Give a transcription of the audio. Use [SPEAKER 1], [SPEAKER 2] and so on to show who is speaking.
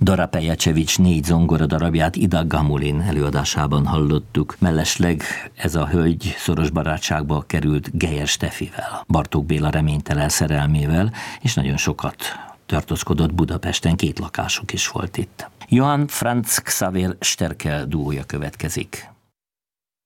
[SPEAKER 1] Dara Peječevics 4 zongoradarabját Ida Gamulin előadásában hallottuk. Mellesleg ez a hölgy szoros barátságba került Geyer Stefivel, Bartók Béla reménytelen szerelmével, és nagyon sokat tartózkodott Budapesten, 2 lakásuk is volt itt. Johann Franz Xaver Sterkel duója következik.